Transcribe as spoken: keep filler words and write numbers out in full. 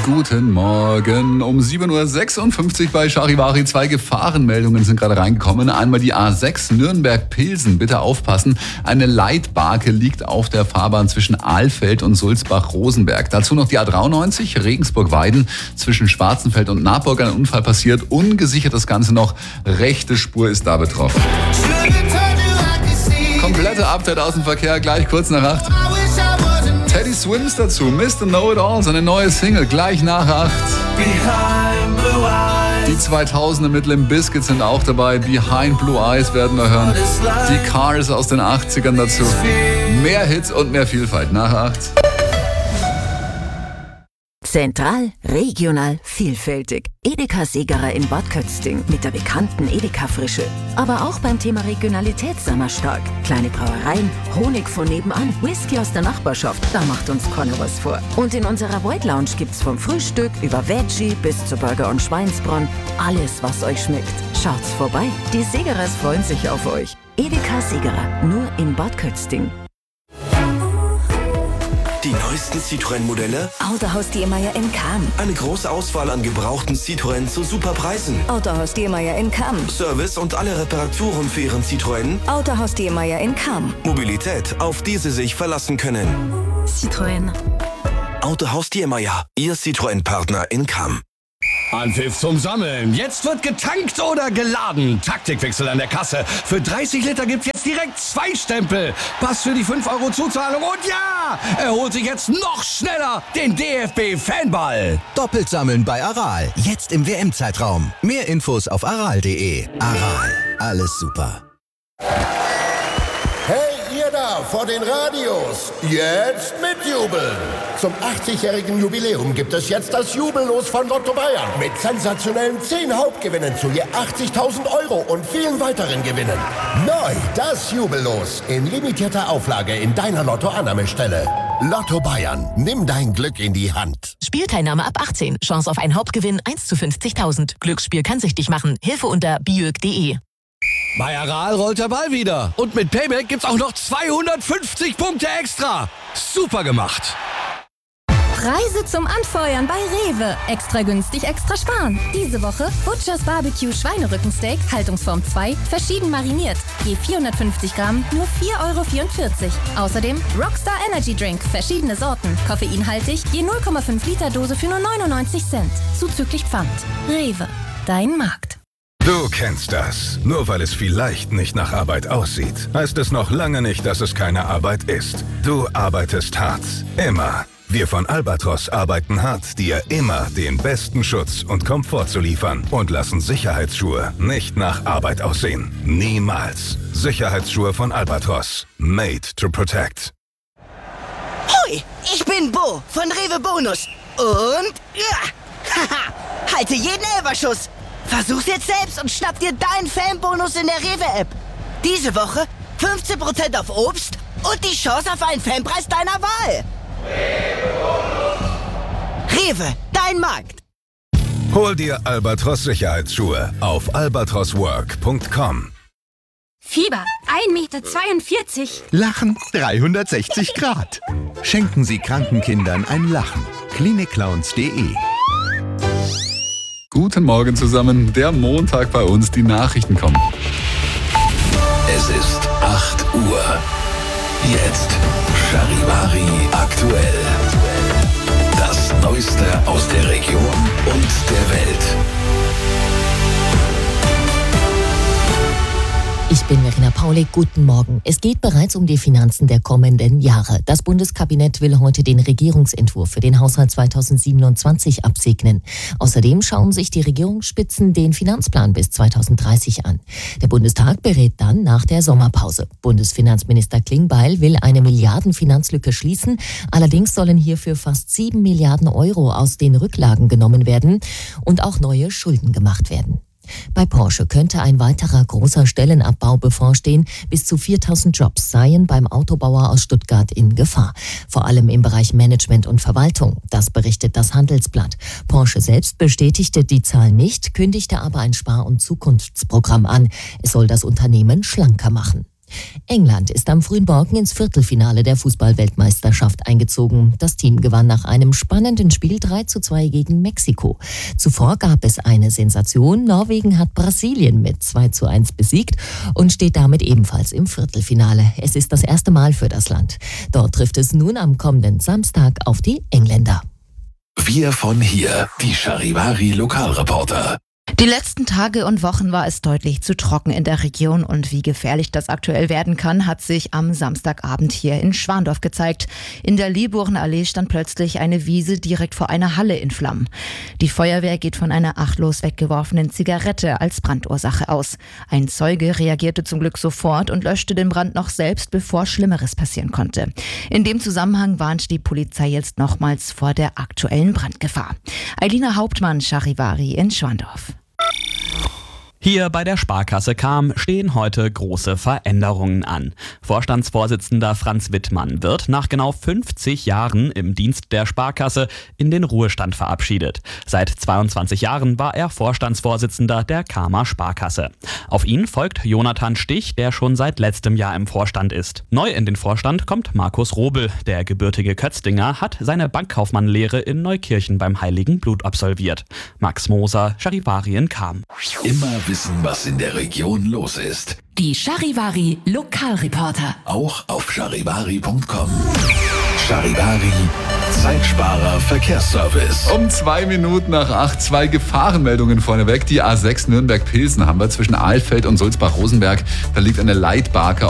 Guten Morgen. Um sieben Uhr sechsundfünfzig bei Charivari. Zwei Gefahrenmeldungen sind gerade reingekommen. Einmal die A sechs Nürnberg-Pilsen. Bitte aufpassen. Eine Leitbarke liegt auf der Fahrbahn zwischen Ahlfeld und Sulzbach-Rosenberg. Dazu noch die A dreiundneunzig Regensburg-Weiden. Zwischen Schwarzenfeld und Naburg ein Unfall passiert. Ungesichert das Ganze noch. Rechte Spur ist da betroffen. Komplette Update aus dem Verkehr. Gleich kurz nach acht. Teddy Swims dazu, Mister Know-It-All, seine neue Single, gleich nach acht. Die zweitausender mit Limp Bizkit sind auch dabei, Behind Blue Eyes werden wir hören. Die Cars aus den achtzigern dazu. Mehr Hits und mehr Vielfalt nach acht. Zentral, regional, vielfältig. Edeka Segerer in Bad Kötzting mit der bekannten Edeka-Frische. Aber auch beim Thema Regionalität sind wir stark. Kleine Brauereien, Honig von nebenan, Whisky aus der Nachbarschaft, da macht uns keiner was vor. Und in unserer White Lounge gibt's vom Frühstück über Veggie bis zu Burger und Schweinsbraten alles, was euch schmeckt. Schaut's vorbei, die Segerers freuen sich auf euch. Edeka Segerer, nur in Bad Kötzting. Die neuesten Citroën-Modelle? Autohaus Diemeyer in Cham. Eine große Auswahl an gebrauchten Citroën zu super Preisen. Autohaus Diemeyer in Cham. Service und alle Reparaturen für Ihren Citroën? Autohaus Diemeyer in Cham. Mobilität, auf die Sie sich verlassen können. Citroën. Autohaus Diemeyer, Ihr Citroën-Partner in Cham. Anpfiff zum Sammeln. Jetzt wird getankt oder geladen. Taktikwechsel an der Kasse. Für dreißig Liter gibt's jetzt direkt zwei Stempel. Pass für die fünf Euro Zuzahlung. Und ja, er holt sich jetzt noch schneller den D F B-Fanball. Doppelt sammeln bei Aral. Jetzt im W M-Zeitraum. Mehr Infos auf aral punkt de. Aral. Alles super. Hey, ihr da vor den Radios. Jetzt mitjubeln. Zum achtzigjährigen Jubiläum gibt es jetzt das Jubellos von Lotto Bayern. Mit sensationellen zehn Hauptgewinnen zu je achtzigtausend Euro und vielen weiteren Gewinnen. Neu das Jubellos. In limitierter Auflage in deiner Lotto-Annahmestelle. Lotto Bayern. Nimm dein Glück in die Hand. Spielteilnahme ab achtzehn. Chance auf einen Hauptgewinn eins zu fünfzigtausend. Glücksspiel kann süchtig machen. Hilfe unter biög punkt de. Bei Aral rollt der Ball wieder. Und mit Payback gibt's auch noch zweihundertfünfzig Punkte extra. Super gemacht. Preise zum Anfeuern bei Rewe. Extra günstig, extra sparen. Diese Woche Butchers Barbecue Schweinerückensteak, Haltungsform zwei, verschieden mariniert. Je vierhundertfünfzig Gramm, nur vier Euro vierundvierzig. Außerdem Rockstar Energy Drink, verschiedene Sorten. Koffeinhaltig, je null Komma fünf Liter Dose für nur neunundneunzig Cent. Zuzüglich Pfand. Rewe, dein Markt. Du kennst das. Nur weil es vielleicht nicht nach Arbeit aussieht, heißt es noch lange nicht, dass es keine Arbeit ist. Du arbeitest hart. Immer. Wir von Albatros arbeiten hart, dir immer den besten Schutz und Komfort zu liefern und lassen Sicherheitsschuhe nicht nach Arbeit aussehen. Niemals. Sicherheitsschuhe von Albatros. Made to protect. Hoi, ich bin Bo von Rewe Bonus. Und ja, haha, halte jeden Elferschuss. Versuch's jetzt selbst und schnapp dir deinen Fanbonus in der Rewe-App. Diese Woche fünfzehn Prozent auf Obst und die Chance auf einen Fanpreis deiner Wahl. Rewe, dein Markt. Hol dir Albatros Sicherheitsschuhe auf albatros work punkt com. Fieber ein Meter zweiundvierzig. Lachen dreihundertsechzig Grad. Schenken Sie kranken Kindern ein Lachen. klinikclowns punkt de. Guten Morgen zusammen, der Montag bei uns, die Nachrichten kommen. Es ist acht Uhr. Jetzt Charivari aktuell. Das Neueste aus der Region und der Welt. Ich bin Verena Paulik, guten Morgen. Es geht bereits um die Finanzen der kommenden Jahre. Das Bundeskabinett will heute den Regierungsentwurf für den Haushalt zweitausendsiebenundzwanzig absegnen. Außerdem schauen sich die Regierungsspitzen den Finanzplan bis zweitausenddreißig an. Der Bundestag berät dann nach der Sommerpause. Bundesfinanzminister Klingbeil will eine Milliardenfinanzlücke schließen. Allerdings sollen hierfür fast sieben Milliarden Euro aus den Rücklagen genommen werden und auch neue Schulden gemacht werden. Bei Porsche könnte ein weiterer großer Stellenabbau bevorstehen. Bis zu viertausend Jobs seien beim Autobauer aus Stuttgart in Gefahr. Vor allem im Bereich Management und Verwaltung. Das berichtet das Handelsblatt. Porsche selbst bestätigte die Zahl nicht, kündigte aber ein Spar- und Zukunftsprogramm an. Es soll das Unternehmen schlanker machen. England ist am frühen Morgen ins Viertelfinale der Fußball-Weltmeisterschaft eingezogen. Das Team gewann nach einem spannenden Spiel drei zu zwei gegen Mexiko. Zuvor gab es eine Sensation. Norwegen hat Brasilien mit zwei zu eins besiegt und steht damit ebenfalls im Viertelfinale. Es ist das erste Mal für das Land. Dort trifft es nun am kommenden Samstag auf die Engländer. Wir von hier, die Charivari Lokalreporter. Die letzten Tage und Wochen war es deutlich zu trocken in der Region und wie gefährlich das aktuell werden kann, hat sich am Samstagabend hier in Schwandorf gezeigt. In der Lieborenallee stand plötzlich eine Wiese direkt vor einer Halle in Flammen. Die Feuerwehr geht von einer achtlos weggeworfenen Zigarette als Brandursache aus. Ein Zeuge reagierte zum Glück sofort und löschte den Brand noch selbst, bevor Schlimmeres passieren konnte. In dem Zusammenhang warnt die Polizei jetzt nochmals vor der aktuellen Brandgefahr. Eilina Hauptmann, Charivari in Schwandorf. Hier bei der Sparkasse Cham stehen heute große Veränderungen an. Vorstandsvorsitzender Franz Wittmann wird nach genau fünfzig Jahren im Dienst der Sparkasse in den Ruhestand verabschiedet. Seit zweiundzwanzig Jahren war er Vorstandsvorsitzender der Chamer Sparkasse. Auf ihn folgt Jonathan Stich, der schon seit letztem Jahr im Vorstand ist. Neu in den Vorstand kommt Markus Robel. Der gebürtige Kötzdinger hat seine Bankkaufmannlehre in Neukirchen beim Heiligen Blut absolviert. Max Moser, Charivari in Cham. Immer wissen, was in der Region los ist. Die Charivari Lokalreporter. Auch auf charivari punkt com. Charivari, Zeitsparer Verkehrsservice. Um zwei Minuten nach acht, zwei Gefahrenmeldungen vorneweg. Die A sechs Nürnberg-Pilsen haben wir zwischen Ahlfeld und Sulzbach-Rosenberg. Da liegt eine Leitbarke